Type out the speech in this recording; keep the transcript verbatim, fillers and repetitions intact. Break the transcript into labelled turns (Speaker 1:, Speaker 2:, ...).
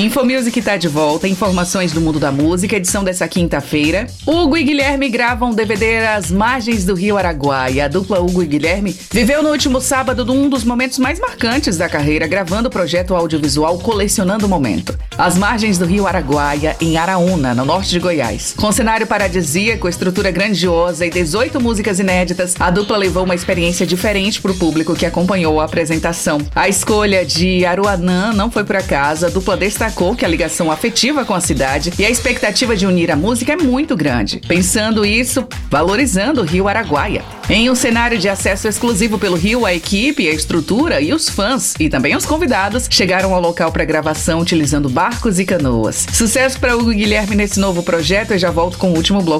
Speaker 1: Infomusic tá de volta, informações do mundo da música, edição dessa quinta-feira. Hugo e Guilherme gravam D V D As Margens do Rio Araguaia. A dupla Hugo e Guilherme viveu no último sábado um dos momentos mais marcantes da carreira, gravando o projeto audiovisual Colecionando o Momento. As Margens do Rio Araguaia, em Araúna, no norte de Goiás. Com cenário paradisíaco, estrutura grandiosa e dezoito músicas inéditas, a dupla levou uma experiência diferente para o público que acompanhou a apresentação. A escolha de Aruanã não foi por acaso, a dupla destacou que a ligação afetiva com a cidade e a expectativa de unir a música é muito grande. Pensando isso, valorizando o Rio Araguaia. Em um cenário de acesso exclusivo pelo rio, a equipe, a estrutura e os fãs, e também os convidados, chegaram ao local para gravação utilizando barcos e canoas. Sucesso para Hugo e Guilherme nesse novo projeto. Eu já volto com o último bloco